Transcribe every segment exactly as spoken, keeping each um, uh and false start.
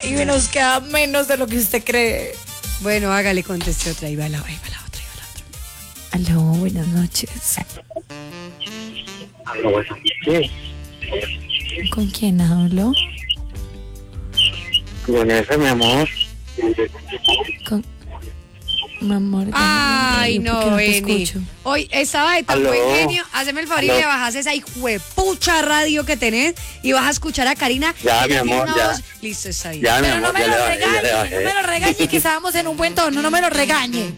y nos queda menos de lo que usted cree. Bueno, hágale, conteste otra. Ahí va la, ahí va la otra, ahí va la otra. Aló, buenas noches. Aló, buenas noches. ¿Con quién hablo? Con ese, mi amor. Con... Mi amor. Ay, ¿por no, qué no te Beni. escucho? Hoy estaba de tan Aló. buen genio. Haceme el favor y Aló. le bajas esa hijuepucha radio que tenés y vas a escuchar a Karina. Ya, Ella mi tiene amor, una ya. voz- Listo, está bien. Ya, mi Pero no amor, me ya lo le bajé, ya le regañe, bajé. no me lo regañe, que estábamos en un buen tono, no me lo regañe.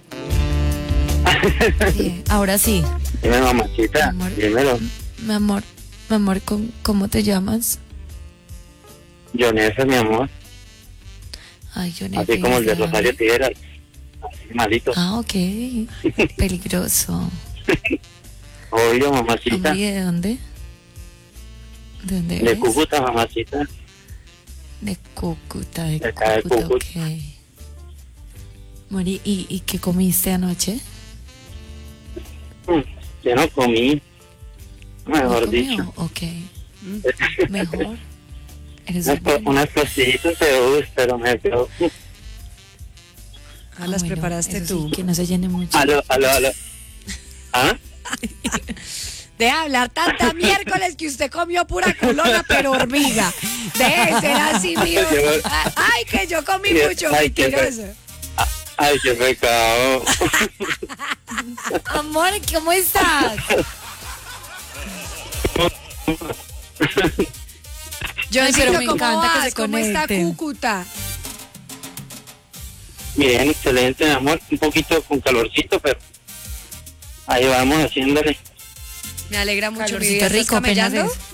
Bien, ahora sí. Dime, mamachita, Mi amor. dímelo. Mi amor, mi amor, ¿cómo, cómo te llamas? Jonesa, mi amor. Ay, yo no Así como el de Rosario Tijeras. Así malito. Ah, ok. Peligroso. Obvio, mamacita. Hombre, ¿y de dónde? ¿De dónde De eres? Cúcuta, mamacita. De Cúcuta, de De acá de Cúcuta, Cúcuta. ok. Mori, ¿y, ¿y qué comiste anoche? Mm, Yo no comí. Mejor ¿No dicho. comió? Ok. Mejor. Eres Unas, co- bueno. unas cositas de bus, pero me quedo. Ah, las bueno, preparaste eso tú. Sí, que no se llene mucho. Aló, aló, aló. ¿Ah? Deja hablar tanta miércoles que usted comió pura culona, pero hormiga. Deje de ser así, mío. Ay, que yo comí mucho, Ay, qué mentiroso. Ay, qué pecado. Amor, ¿cómo estás? Yo Ay, pero me ¿cómo encanta que vas? se ¿Cómo está conecten. Cúcuta? Bien, excelente, mi amor. Un poquito con calorcito, pero ahí vamos haciéndole. Me alegra mucho, mi Calorcito vida. ¿Estás rico, apenas camellando? es.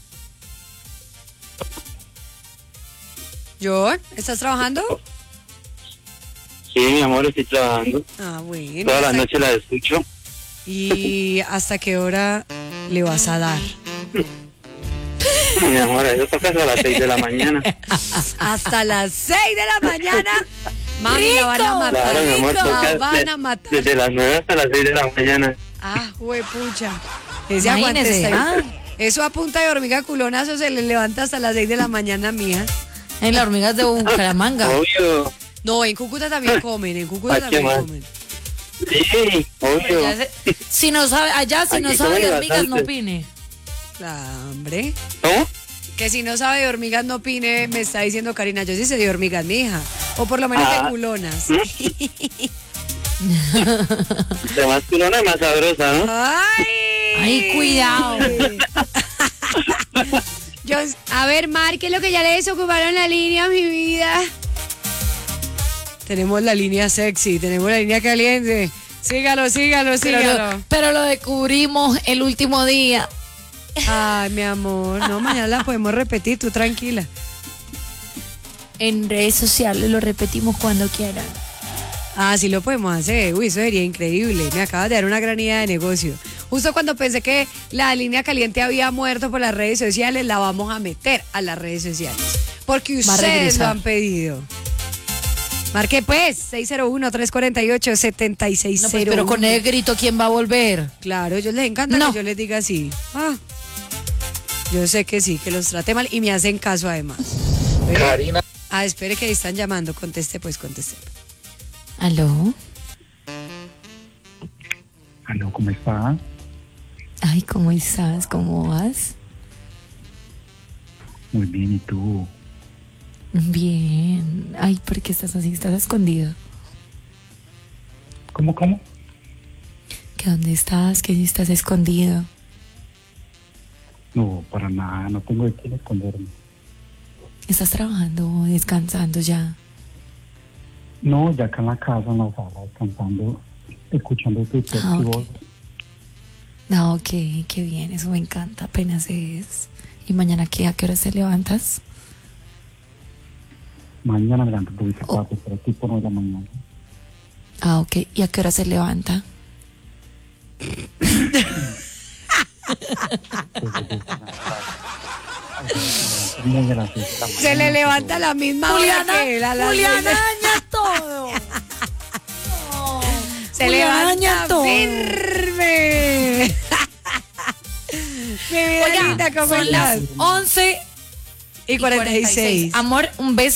¿John? ¿Estás trabajando? Sí, mi amor, estoy trabajando. Ah, bueno. Toda la ¿Hasta- noche la escucho. ¿Y hasta qué hora le vas a dar? Mi amor, eso toca a las seis de la mañana. Hasta las seis de la mañana. Mami, la van a ¡Rico! matar. Claro, mi amor, La toca van de- a matar. desde las nueve hasta las seis de la mañana. Ah, huepucha. Ese aguante Imagínese, está ahí. ah. Eso a punta de hormiga culonazo se le levanta hasta las seis de la mañana, mía. En las hormigas de Bucaramanga. Obvio. No, en Cúcuta también comen, en Cúcuta Ay, qué también mal. comen. Sí, obvio. Allá, se- si no sabe, allá si Aquí no sabe de comen hormigas, no bastante. opine. Claro, hombre. ¿Cómo? Que si no sabe de hormigas no opine, me está diciendo Karina. Yo sí sé de hormigas, mija. O por lo menos Ah. de culonas. De más culona, más sabrosa, ¿no? ¡Ay! Ay, cuidado. Yo, a ver, marque lo que ya le desocuparon la línea, mi vida. Tenemos la línea sexy, tenemos la línea caliente. Sígalo, sígalo, Pero sígalo. lo, pero lo descubrimos el último día. Ay, mi amor. No, mañana la podemos repetir, tú tranquila. En redes sociales lo repetimos cuando quieran. Ah, sí lo podemos hacer. Uy, eso sería increíble. Me acabas de dar una gran idea de negocio. Justo cuando pensé que la línea caliente había muerto por las redes sociales, la vamos a meter a las redes sociales. Porque Va a ustedes lo regresar. han pedido. Marque pues, seis cero uno, tres cuatro ocho, siete seis No, cero pues, pero con el grito, ¿quién va a volver? Claro, a ellos les encanta No. que yo les diga así. Ah, yo sé que sí, que los trate mal y me hacen caso además. Pero- Karina. Ah, espere que ahí están llamando. Conteste pues, conteste. ¿Aló? Aló, ¿cómo está? Ay, ¿cómo estás? ¿Cómo vas? Muy bien, ¿y tú? Bien. Ay, ¿por qué estás así? ¿Estás escondido? ¿Cómo, cómo? ¿Que dónde estás? ¿Que estás escondido? No, para nada, no tengo de quién esconderme. ¿Estás trabajando o descansando ya? No, ya acá en la casa, en la sala, descansando, escuchando tu texto Ah, y ok. voz. No, ok, qué bien, eso me encanta, apenas es. ¿Y mañana qué? ¿A qué hora te levantas? Mañana me levanto por Oh. cuatro, pero tipo nueve de la mañana. Ah, ok. ¿Y a qué hora se levanta? Muy a las seis de la Se le mañana, levanta la misma hora Juliana, que él a las Juliana seis de- daña todo. Se Juliana levanta daña todo. firme. Mi vida Oiga, linda, ¿cómo son las estás? once Y cuarenta y seis. Amor, un beso.